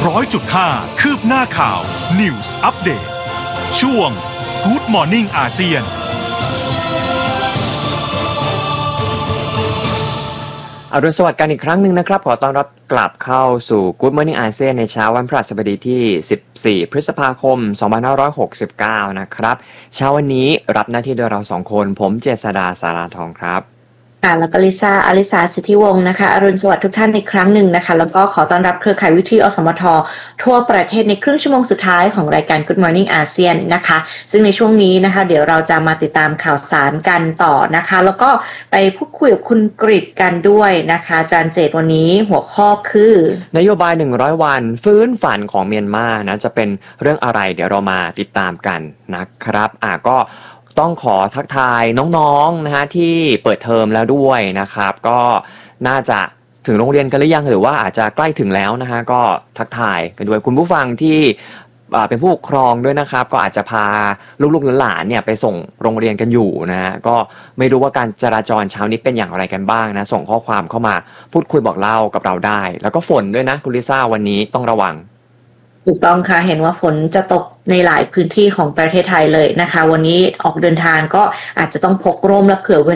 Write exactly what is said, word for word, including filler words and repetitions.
ร้อยจุดห้าคืบหน้าข่าว News Update ช่วง Good Morning อาเซียนอรุณสวัสดิ์กันอีกครั้งหนึ่งนะครับขอต้อนรับกลับเข้าสู่ Good Morning อาเซียนในเช้าวันพฤหัสบดีที่สิบสี่พฤษภาคมสองพันห้าร้อยหกสิบเก้านะครับเช้าวันนี้รับหน้าที่โดยเราสองคนผมเจษฎาสาราทองครับค่ะแล้วก็ลิซ่าอลิสาสิทธิวงศ์นะคะอรุณสวัสดิ์ทุกท่านอีกครั้งหนึ่งนะคะแล้วก็ขอต้อนรับเครือข่ายวิทยุอสมททั่วประเทศในครึ่งชั่วโมงสุดท้ายของรายการ Good Morning อาเซียนนะคะซึ่งในช่วงนี้นะคะเดี๋ยวเราจะมาติดตามข่าวสารกันต่อนะคะแล้วก็ไปพูดคุยกับคุณกฤษกันด้วยนะคะอาจารย์เจตวันนี้หัวข้อคือนโยบายหนึ่งร้อยวันฟื้นฝันของเมียนมานะจะเป็นเรื่องอะไรเดี๋ยวเรามาติดตามกันนะครับอ่ะก็ต้องขอทักทายน้องๆนะฮะที่เปิดเทอมแล้วด้วยนะครับก็น่าจะถึงโรงเรียนกันหรือยังหรือว่าอาจจะใกล้ถึงแล้วนะฮะก็ทักทายกันด้วยคุณผู้ฟังที่เป็นผู้ปกครองด้วยนะครับก็อาจจะพาลูกๆหลานๆเนี่ยไปส่งโรงเรียนกันอยู่นะฮะก็ไม่รู้ว่าการจราจรเช้านี้เป็นอย่างไรกันบ้างนะส่งข้อความเข้ามาพูดคุยบอกเล่ากับเราได้แล้วก็ฝนด้วยนะคุณลิซ่าวันนี้ต้องระวังถูกต้องค่ะเห็นว่าฝนจะตกในหลายพื้นที่ของประเทศไทยเลยนะคะวันนี้ออกเดินทางก็อาจจะต้องพกร่มและเผื่อ